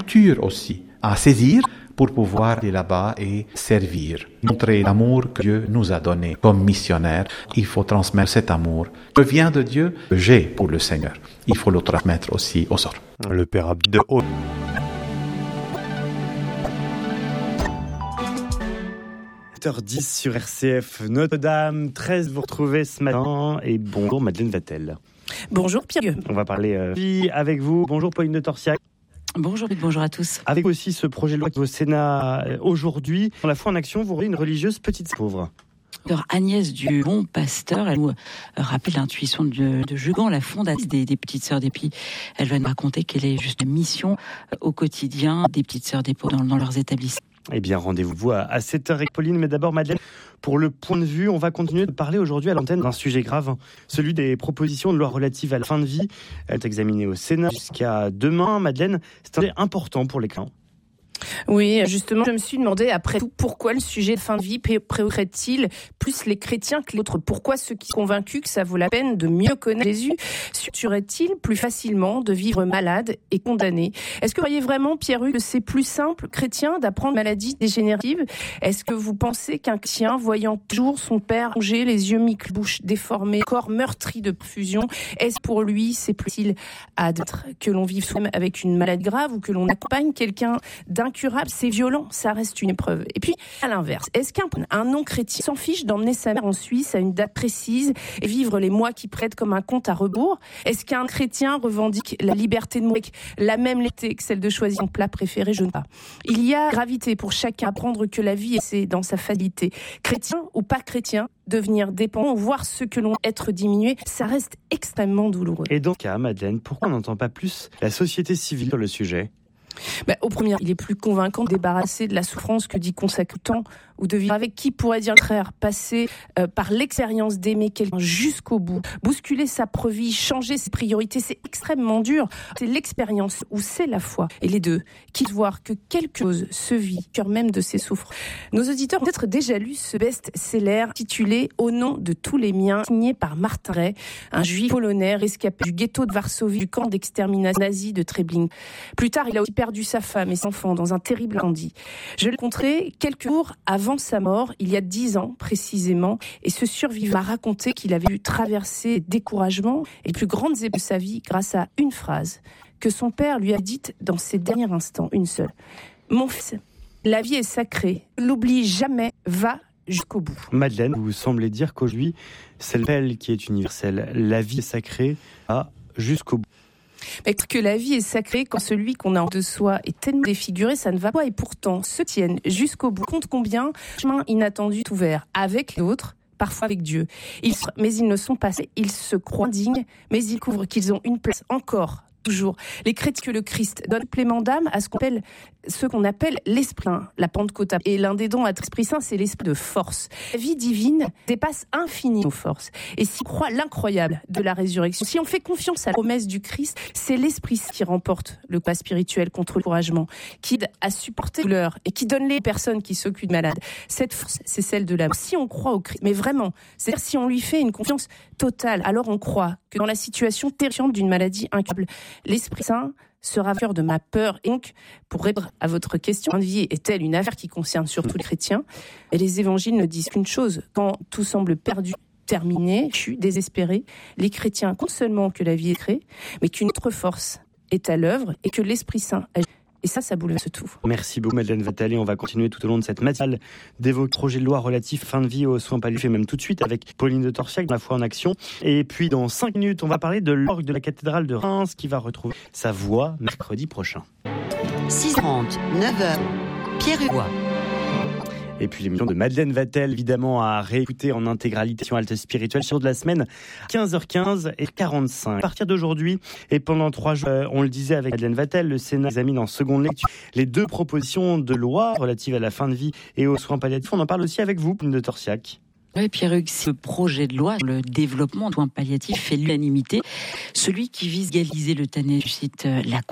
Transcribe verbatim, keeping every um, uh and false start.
culture aussi à saisir pour pouvoir aller là-bas et servir. Montrer l'amour que Dieu nous a donné comme missionnaires. Il faut transmettre cet amour que vient de Dieu, que j'ai pour le Seigneur. Il faut le transmettre aussi aux autres. Le Père Abdi de Haut. huit heures dix sur R C F Notre-Dame, treize de vous retrouver ce matin. Et bonjour Madeleine Vatel. Bonjour Pierre. On va parler euh, vie avec vous. Bonjour Pauline de Torsiac. Bonjour et bonjour à tous. Avec aussi ce projet de loi au Sénat euh, aujourd'hui. Dans la foi en action, vous voyez une religieuse petite pauvre. Alors Agnès du Bon Pasteur, elle nous rappelle l'intuition de, de Jugan, la fondatrice des, des Petites Sœurs des Pays. Elle va nous raconter quelle est juste la mission au quotidien des Petites Sœurs des Pauvres dans, dans leurs établissements. Eh bien, rendez-vous à, à sept heures avec Pauline. Mais d'abord, Madeleine, pour le point de vue, on va continuer de parler aujourd'hui à l'antenne d'un sujet grave, celui des propositions de loi relatives à la fin de vie. Elle est examinée au Sénat jusqu'à demain. Madeleine, c'est un sujet important pour les clients. Oui, justement, je me suis demandé, après tout, pourquoi le sujet de fin de vie préoccuperait-il plus les chrétiens que les autres ? Pourquoi ceux qui sont convaincus que ça vaut la peine de mieux connaître Jésus suffiraient-il plus facilement de vivre malade et condamné ? Est-ce que vous croyez vraiment, Pierre-Hugues, que c'est plus simple, chrétien, d'apprendre une maladie dégénérative ? Est-ce que vous pensez qu'un chrétien, voyant toujours son père ronger, les yeux mi-clos, bouche déformée, corps meurtri de perfusion, est-ce pour lui, c'est plus facile à admettre que l'on vive soi-même avec une maladie grave ou que l'on accompagne quelqu'un d'un incurable, c'est violent, ça reste une épreuve. Et puis, à l'inverse, est-ce qu'un un non-chrétien s'en fiche d'emmener sa mère en Suisse à une date précise et vivre les mois qui prêtent comme un compte à rebours ? Est-ce qu'un chrétien revendique la liberté de mourir, la même liberté que celle de choisir son plat préféré ? Je ne sais pas. Il y a gravité pour chacun à apprendre que la vie, c'est dans sa fatalité. Chrétien ou pas chrétien, devenir dépendant, voir ce que l'on être diminué, ça reste extrêmement douloureux. Et dans ce cas, Madeleine, pourquoi on n'entend pas plus la société civile sur le sujet ? Bah, au premier, il est plus convaincant de débarrasser de la souffrance que d'y consacrer le temps ou de vivre avec. Qui pourrait dire le contraire, passer euh, par l'expérience d'aimer quelqu'un jusqu'au bout, bousculer sa vie, changer ses priorités, c'est extrêmement dur. C'est l'expérience ou c'est la foi. Et les deux, qui voir que quelque chose se vit, cœur même de ses souffrances. Nos auditeurs ont peut-être déjà lu ce best-seller intitulé « Au nom de tous les miens », signé par Martin Ray, un juif polonais rescapé du ghetto de Varsovie, du camp d'extermination nazi de Treblinka. Plus tard, il a aussi perdu sa femme et ses enfants dans un terrible incendie. Je l'ai rencontré quelques jours avant sa mort, il y a dix ans précisément, et ce survivant a raconté qu'il avait eu traversé le découragement et les plus grandes épreuves de sa vie grâce à une phrase que son père lui a dite dans ses derniers instants, une seule. « Mon fils, la vie est sacrée, l'oublie jamais, va jusqu'au bout. » Madeleine, vous semblez dire qu'aujourd'hui, c'est l'appel qui est universel. La vie est sacrée, va jusqu'au bout. Mais que la vie est sacrée quand celui qu'on a en de soi est tellement défiguré, ça ne va pas. Et pourtant, ceux qui tiennent jusqu'au bout. Compte combien chemin inattendu ouvert avec l'autre, parfois avec Dieu. Ils, mais ils ne sont pas, ils se croient dignes, mais ils couvrent qu'ils ont une place encore. Toujours. Les chrétiens que le Christ donne plément d'âme à ce qu'on appelle, ce qu'on appelle l'Esprit Saint, la Pentecôte. Et l'un des dons à l'Esprit Saint, c'est l'esprit de force. La vie divine dépasse infiniment nos forces. Et si on croit l'incroyable de la résurrection, si on fait confiance à la promesse du Christ, c'est l'Esprit Saint qui remporte le pas spirituel contre le découragement, qui aide à supporter la douleur et qui donne les personnes qui s'occupent de malades. Cette force, c'est celle de l'âme. Si on croit au Christ, mais vraiment, c'est-à-dire si on lui fait une confiance totale, alors on croit que dans la situation terrifiante d'une maladie incurable, l'Esprit Saint sera vainqueur de ma peur. Et donc, pour répondre à votre question, la vie est-elle une affaire qui concerne surtout les chrétiens ? Et les évangiles ne disent qu'une chose. Quand tout semble perdu, terminé, je suis désespéré, les chrétiens comptent seulement que la vie est créée, mais qu'une autre force est à l'œuvre et que l'Esprit Saint agit. Et ça, ça bouleverse tout. Merci beaucoup, Madeleine Vatel. On va continuer tout au long de cette matinale d'évoquer le projet de loi relatif fin de vie aux soins palliatifs, et même tout de suite avec Pauline de Torsiac, dans la foi en action. Et puis, dans cinq minutes, on va parler de l'orgue de la cathédrale de Reims qui va retrouver sa voix mercredi prochain. six heures trente, neuf heures, Pierre-Hugues. Et puis l'émission de Madeleine Vatel, évidemment, à réécouter en intégralité sur Halte Spirituelle sur de la semaine, quinze heures quinze et quarante-cinq. À partir d'aujourd'hui et pendant trois jours, on le disait avec Madeleine Vatel, le Sénat examine en seconde lecture les deux propositions de loi relatives à la fin de vie et aux soins palliatifs. On en parle aussi avec vous, Pauline de Torsiac. Oui, Pierre-Hugues, ce projet de loi, le développement de soins palliatifs fait l'unanimité. Celui qui vise à égaliser l'euthanasie, je cite la